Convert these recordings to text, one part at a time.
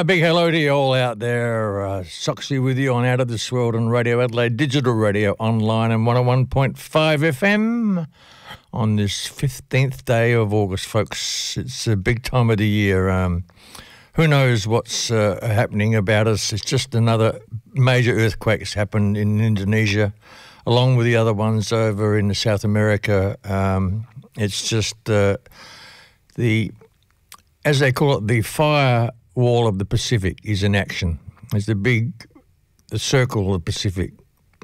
Big hello to you all out there. Soxy with you on Out of This World on Radio Adelaide, digital radio, online and 101.5 FM on this 15th day of August, folks. It's a big time of the year. Who knows what's happening about us? It's just another major earthquake that's happened in Indonesia, along with the other ones over in South America. It's just as they call it, the firewall of the Pacific is in action. It's the circle of the Pacific.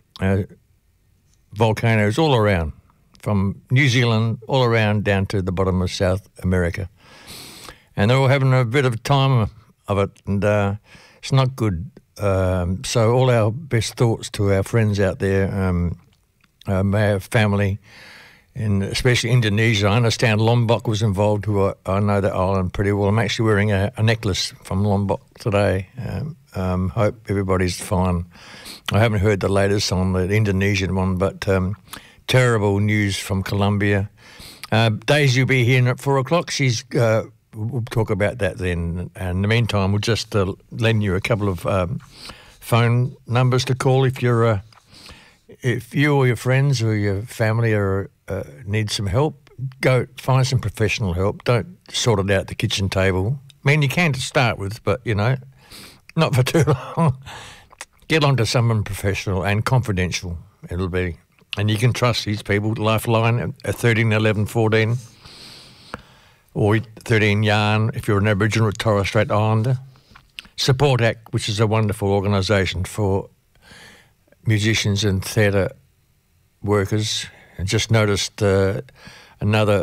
Volcanoes all around, from New Zealand all around down to the bottom of South America. And they're all having a bit of time of it, and it's not good. So all our best thoughts to our friends out there, our family, and especially Indonesia. I understand Lombok was involved, who I know that island pretty well. I'm actually wearing a necklace from Lombok today. Hope everybody's fine. I haven't heard the latest on the Indonesian one, but terrible news from Colombia. Daisy will be here at 4 o'clock. We'll talk about that then. And in the meantime, we'll just lend you a couple of phone numbers to call if you or your friends or your family need some help. Go find some professional help. Don't sort it out at the kitchen table. I mean, you can to start with, but, not for too long. Get on to someone professional and confidential, it'll be. And you can trust these people. Lifeline at 13 11 14 or 13 Yarn if you're an Aboriginal or Torres Strait Islander. Support Act, which is a wonderful organisation for musicians and theatre workers. I just noticed another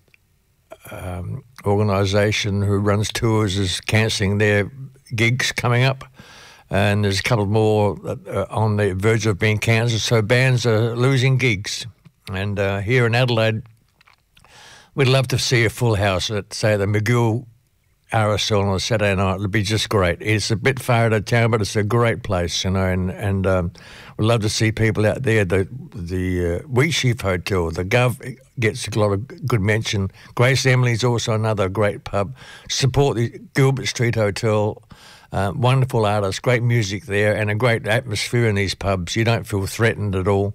organisation who runs tours is cancelling their gigs coming up, and there's a couple more on the verge of being cancelled, so bands are losing gigs. And here in Adelaide, we'd love to see a full house at, say, the McGill RSL on a Saturday night. It'd be just great. It's a bit far out of town, but it's a great place, and we'd love to see people out there. The Wheat Sheaf Hotel, the Gov gets a lot of good mention. Grace Emily's also another great pub. Support the Gilbert Street Hotel. Wonderful artists, great music there, and a great atmosphere in these pubs. You don't feel threatened at all.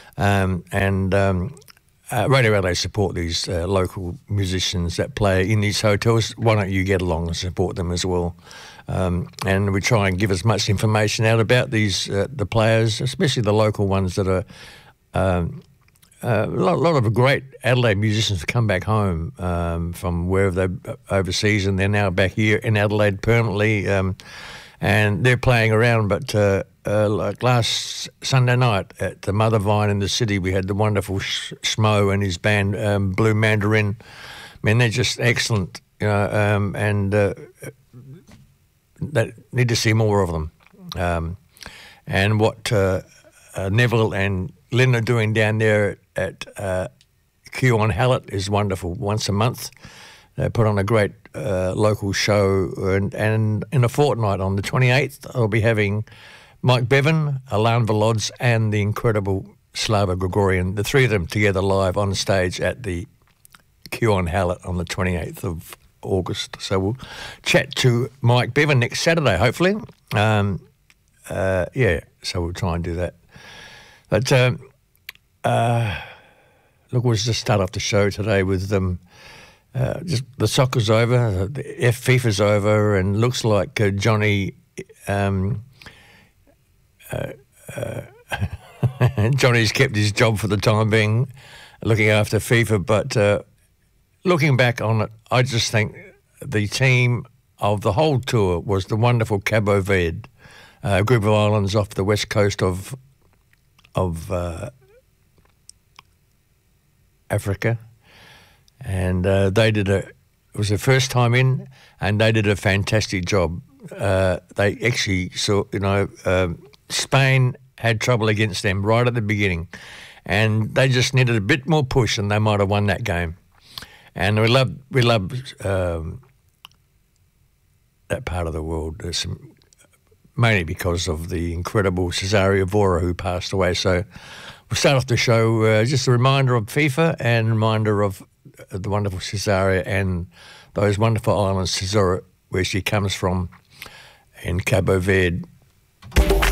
Radio Adelaide support these local musicians that play in these hotels. Why don't you get along and support them as well? And we try and give as much information out about these the players, especially the local ones that are a lot of great Adelaide musicians have come back home from wherever they're overseas, and they're now back here in Adelaide permanently, and they're playing around. But like last Sunday night at the Mother Vine in the city, we had the wonderful Schmo and his band Blue Mandarin. I mean, they're just excellent, and they need to see more of them. And what Neville and Lynn are doing down there at Q on Hallett is wonderful. Once a month, they put on a great local show, and in a fortnight on the 28th, I'll be having Mike Bevan, Alan Velods, and the incredible Slava Gregorian, the three of them together live on stage at the Q on Hallett on the 28th of August. So we'll chat to Mike Bevan next Saturday, hopefully. So we'll try and do that. But look, we'll just start off the show today with just the soccer's over, the FIFA's over, and looks like Johnny's kept his job for the time being, looking after FIFA. But looking back on it, I just think the team of the whole tour was the wonderful Cabo Verde, a group of islands off the west coast of Africa, and it was their first time in, and they did a fantastic job. They actually saw, Spain had trouble against them right at the beginning, and they just needed a bit more push, and they might have won that game. And we love that part of the world. There's mainly because of the incredible Cesario Vora who passed away. So we'll start off the show just a reminder of FIFA and a reminder of the wonderful Cesario and those wonderful islands, Cesura, where she comes from. in Cabo Verde